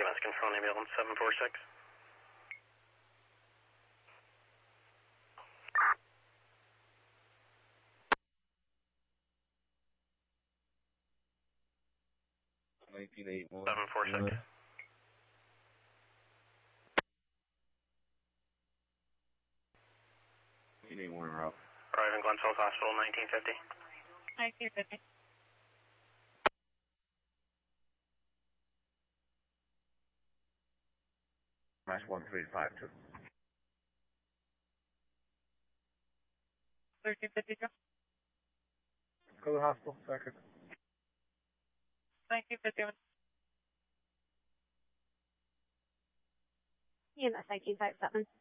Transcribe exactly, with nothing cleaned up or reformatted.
Mass Control Ambulance seven four six. nineteen eighty-one. seven four six. nineteen eighty-one route. Arriving Glens Falls Hospital, nineteen fifty. nineteen fifty. Mass one three five two. thirteen fifty, Joe. Go to the hospital, second. nineteen fifty-one. E M S nineteen fifty-seven.